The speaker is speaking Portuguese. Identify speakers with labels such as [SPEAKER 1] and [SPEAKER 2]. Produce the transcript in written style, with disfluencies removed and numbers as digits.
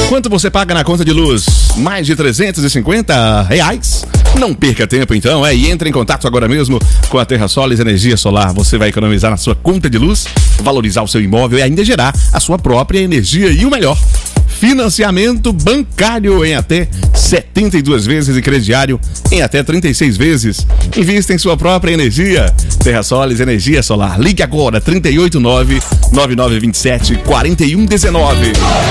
[SPEAKER 1] Quanto você paga na conta de luz? Mais de R$350? Não perca tempo então, e entre em contato agora mesmo com a TerraSolis Energia Solar. Você vai economizar na sua conta de luz, valorizar o seu imóvel e ainda gerar a sua própria energia. E o melhor, financiamento bancário em até 72 vezes e crediário em até 36 vezes. Invista em sua própria energia. TerraSolis Energia Solar. Ligue agora, 389-9927-4119.